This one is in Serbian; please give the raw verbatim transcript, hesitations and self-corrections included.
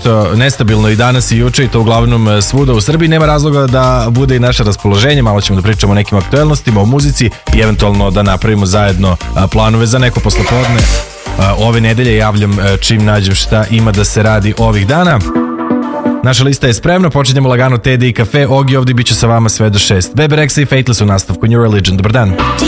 nešto nestabilno i danas i juče i to uglavnom svuda u Srbiji. Nema razloga da bude i naše raspoloženje. Malo ćemo da pričamo o nekim aktuelnostima, o muzici i eventualno da napravimo zajedno planove za neko poslepodne. Ove nedelje javljam čim nađem šta ima da se radi ovih dana. Naša lista je spremna, počinjemo lagano T D i kafe. Ogi ovdje bit će sa vama sve do šest. Bebe Rexha i Faithless u nastavku New Religion. Dobar dan.